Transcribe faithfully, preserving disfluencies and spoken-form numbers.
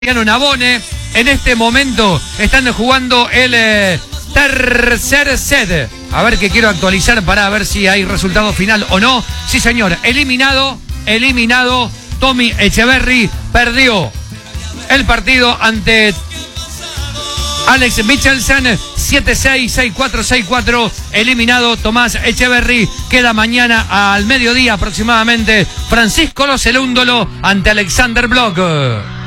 Navone. En este momento están jugando el eh, tercer set. A ver que quiero actualizar para ver si hay resultado final o no. Sí, señor. Eliminado, eliminado. Tommy Echeverry perdió el partido ante Alex Michelsen. siete seis, seis cuatro, seis cuatro. Eliminado Tomás Echeverry. Queda mañana al mediodía aproximadamente Francisco Locelúndolo ante Alexander Bloch.